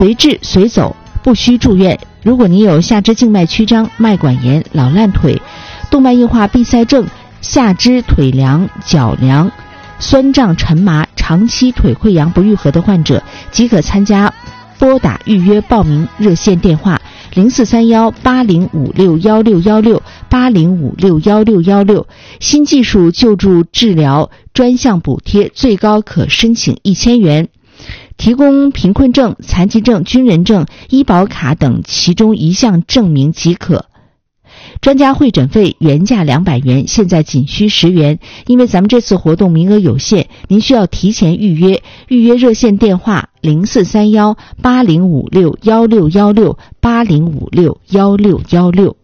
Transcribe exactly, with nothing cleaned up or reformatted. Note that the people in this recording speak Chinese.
随治随走，不需住院。如果你有下肢静脉曲张、脉管炎、老烂腿、动脉硬化闭塞症、下肢腿凉、脚凉、酸胀沉麻、长期腿溃疡不愈合的患者，即可参加拨打预约报名热线电话零四三幺八零五六幺六幺六八零五六幺六幺六，新技术救助治疗专项补贴最高可申请一千元，提供贫困证、残疾证、军人证、医保卡等其中一项证明即可。专家会诊费原价两百元，现在仅需十元，因为咱们这次活动名额有限，您需要提前预约。预约热线电话零四三幺八零五六幺六幺六八零五六幺六幺六。